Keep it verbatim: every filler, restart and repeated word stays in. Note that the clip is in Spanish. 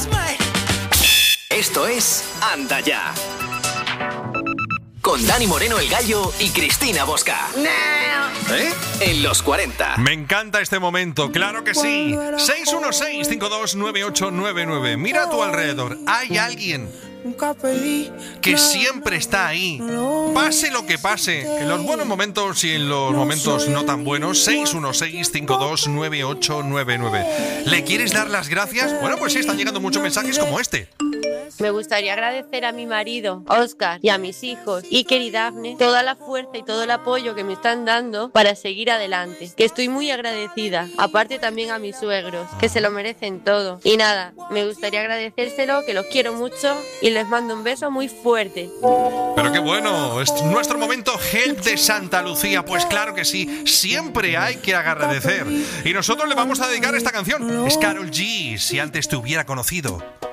Esto es Anda Ya. Con Dani Moreno el Gallo y Cristina Bosca. ¿Eh? En los cuarenta. Me encanta este momento, claro que sí. seis uno seis, cinco dos nueve ocho nueve nueve. Mira a tu alrededor. Hay alguien que siempre está ahí, pase lo que pase, en los buenos momentos y en los momentos no tan buenos. Seis uno seis, cinco dos nueve ocho nueve nueve. ¿Le quieres dar las gracias? Bueno, pues sí, están llegando muchos mensajes como este. Me gustaría agradecer a mi marido, Óscar, y a mis hijos, Iker y Dafne, toda la fuerza y todo el apoyo que me están dando para seguir adelante, que estoy muy agradecida. Aparte también a mis suegros, que se lo merecen todo. Y nada, me gustaría agradecérselo, que los quiero mucho y les mando un beso muy fuerte. Pero qué bueno, es nuestro momento Help de Santa Lucía. Pues claro que sí, siempre hay que agradecer. Y nosotros le vamos a dedicar esta canción. Es Karol G, Si antes te hubiera conocido.